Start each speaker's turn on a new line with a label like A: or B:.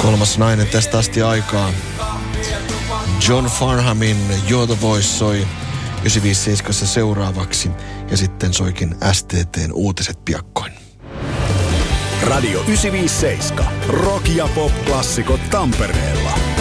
A: Kolmas nainen tästä asti aikaa. John Farnhamin You're the Voice soi 957 seuraavaksi ja sitten soikin STT:n uutiset piakkoin.
B: Radio 957. Rock ja pop-klassikot Tampereella.